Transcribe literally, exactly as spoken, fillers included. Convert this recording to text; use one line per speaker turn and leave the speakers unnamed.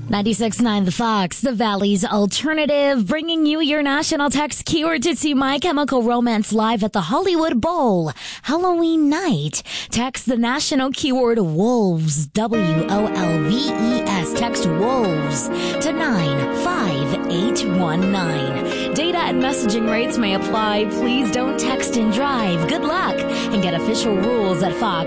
ninety-six point nine The Fox, the Valley's alternative, bringing you your national text keyword to see My Chemical Romance live at the Hollywood Bowl Halloween night. Text the national keyword wolves, W O L V E S. Text wolves to nine five eight one nine. Data and messaging rates may apply. Please don't text and drive. Good luck, and get official rules at fox